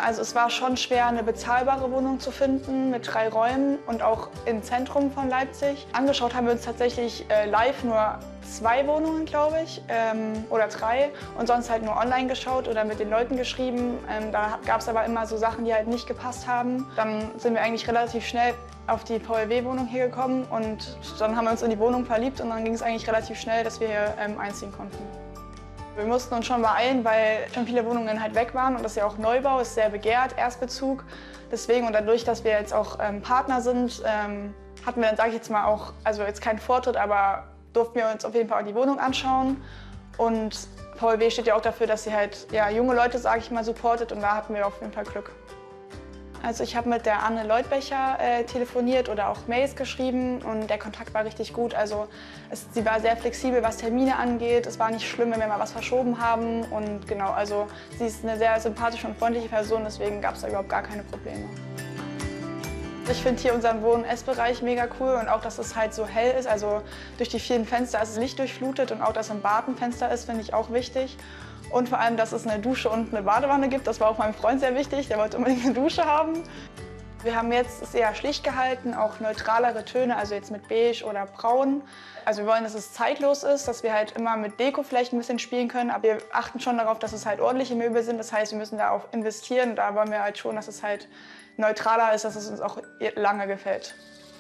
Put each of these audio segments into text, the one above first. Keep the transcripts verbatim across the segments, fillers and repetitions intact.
Also es war schon schwer, eine bezahlbare Wohnung zu finden mit drei Räumen und auch im Zentrum von Leipzig. Angeschaut haben wir uns tatsächlich äh, live nur zwei Wohnungen, glaube ich, ähm, oder drei und sonst halt nur online geschaut oder mit den Leuten geschrieben. Ähm, da gab es aber immer so Sachen, die halt nicht gepasst haben. Dann sind wir eigentlich relativ schnell auf die V L W-Wohnung hier gekommen und dann haben wir uns in die Wohnung verliebt und dann ging es eigentlich relativ schnell, dass wir hier ähm, einziehen konnten. Wir mussten uns schon beeilen, weil schon viele Wohnungen halt weg waren und das ist ja auch Neubau, ist sehr begehrt, Erstbezug. Deswegen und dadurch, dass wir jetzt auch ähm, Partner sind, ähm, hatten wir dann, sage ich jetzt mal, auch, also jetzt keinen Vortritt, aber durften wir uns auf jeden Fall auch die Wohnung anschauen. Und V L W steht ja auch dafür, dass sie halt ja, junge Leute, sage ich mal, supportet und da hatten wir auf jeden Fall Glück. Also ich habe mit der Anne Leutbecher äh, telefoniert oder auch Mails geschrieben und der Kontakt war richtig gut. Also es, sie war sehr flexibel, was Termine angeht. Es war nicht schlimm, wenn wir mal was verschoben haben. Und genau, also sie ist eine sehr sympathische und freundliche Person, deswegen gab es da überhaupt gar keine Probleme. Ich finde hier unseren Wohn- und Essbereich mega cool und auch, dass es halt so hell ist. Also durch die vielen Fenster ist es lichtdurchflutet und auch, dass im Bad ein Fenster ist, finde ich auch wichtig. Und vor allem, dass es eine Dusche und eine Badewanne gibt. Das war auch meinem Freund sehr wichtig, der wollte unbedingt eine Dusche haben. Wir haben jetzt es eher schlicht gehalten, auch neutralere Töne, also jetzt mit beige oder braun. Also wir wollen, dass es zeitlos ist, dass wir halt immer mit Deko vielleicht ein bisschen spielen können. Aber wir achten schon darauf, dass es halt ordentliche Möbel sind. Das heißt, wir müssen da auch investieren. Da wollen wir halt schon, dass es halt neutraler ist, dass es uns auch lange gefällt.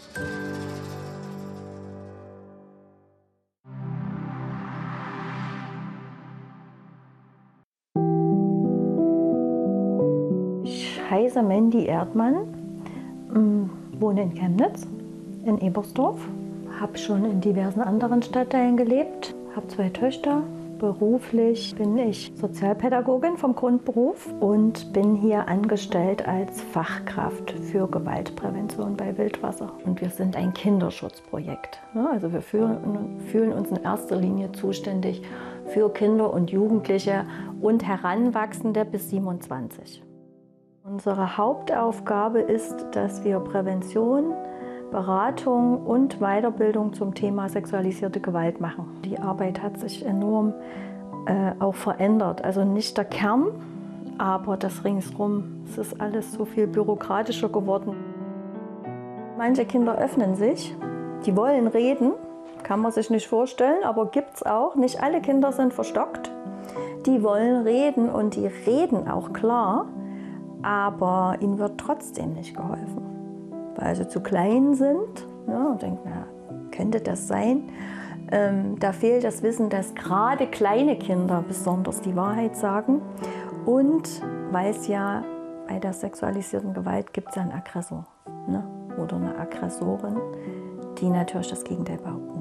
Ich heiße Mandy Erdmann, wohne in Chemnitz, in Ebersdorf, habe schon in diversen anderen Stadtteilen gelebt, habe zwei Töchter. Beruflich bin ich Sozialpädagogin vom Grundberuf und bin hier angestellt als Fachkraft für Gewaltprävention bei Wildwasser. Und wir sind ein Kinderschutzprojekt. Also wir fühlen, fühlen uns in erster Linie zuständig für Kinder und Jugendliche und Heranwachsende bis siebenundzwanzig. Unsere Hauptaufgabe ist, dass wir Prävention, Beratung und Weiterbildung zum Thema sexualisierte Gewalt machen. Die Arbeit hat sich enorm äh, auch verändert. Also nicht der Kern, aber das ringsrum. Es ist alles so viel bürokratischer geworden. Manche Kinder öffnen sich, die wollen reden, kann man sich nicht vorstellen, aber gibt es auch. Nicht alle Kinder sind verstockt. Die wollen reden und die reden auch klar. Aber ihnen wird trotzdem nicht geholfen, weil sie zu klein sind. Ja, und denken, na, könnte das sein? Ähm, da fehlt das Wissen, dass gerade kleine Kinder besonders die Wahrheit sagen. Und weil es ja bei der sexualisierten Gewalt gibt es ja einen Aggressor, ne? Oder eine Aggressorin, die natürlich das Gegenteil behaupten.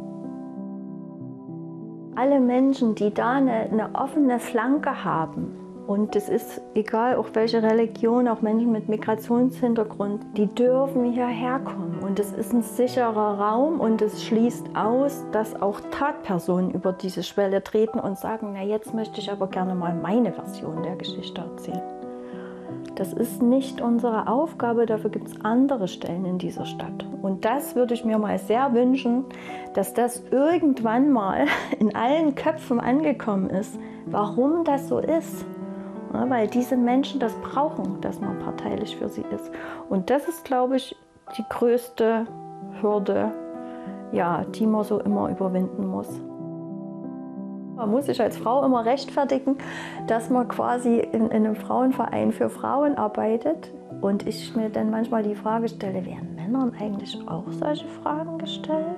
Alle Menschen, die da eine, eine offene Flanke haben, und es ist egal, auch welche Religion, auch Menschen mit Migrationshintergrund, die dürfen hierher kommen. Und es ist ein sicherer Raum und es schließt aus, dass auch Tatpersonen über diese Schwelle treten und sagen, na jetzt möchte ich aber gerne mal meine Version der Geschichte erzählen. Das ist nicht unsere Aufgabe, dafür gibt es andere Stellen in dieser Stadt. Und das würde ich mir mal sehr wünschen, dass das irgendwann mal in allen Köpfen angekommen ist, warum das so ist. Ja, weil diese Menschen das brauchen, dass man parteilich für sie ist. Und das ist, glaube ich, die größte Hürde, ja, die man so immer überwinden muss. Man muss sich als Frau immer rechtfertigen, dass man quasi in, in einem Frauenverein für Frauen arbeitet. Und ich mir dann manchmal die Frage stelle, werden Männern eigentlich auch solche Fragen gestellt?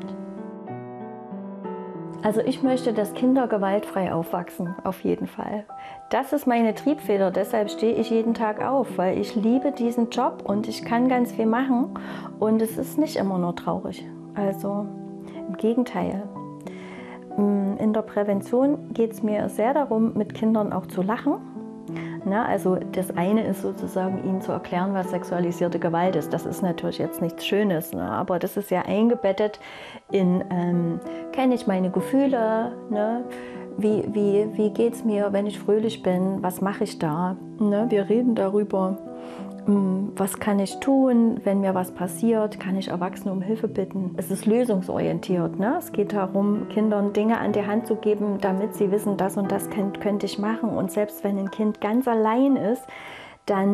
Also ich möchte, dass Kinder gewaltfrei aufwachsen, auf jeden Fall. Das ist meine Triebfeder, deshalb stehe ich jeden Tag auf, weil ich liebe diesen Job und ich kann ganz viel machen und es ist nicht immer nur traurig. Also im Gegenteil. In der Prävention geht es mir sehr darum, mit Kindern auch zu lachen. Na, also das eine ist sozusagen, ihnen zu erklären, was sexualisierte Gewalt ist. Das ist natürlich jetzt nichts Schönes, ne? Aber das ist ja eingebettet in, ähm, kenne ich meine Gefühle, ne? Wie, wie, wie geht es mir, wenn ich fröhlich bin, was mache ich da? Ne? Wir reden darüber, was kann ich tun, wenn mir was passiert, kann ich Erwachsene um Hilfe bitten. Es ist lösungsorientiert. Ne? Es geht darum, Kindern Dinge an die Hand zu geben, damit sie wissen, das und das könnte ich machen. Und selbst wenn ein Kind ganz allein ist, dann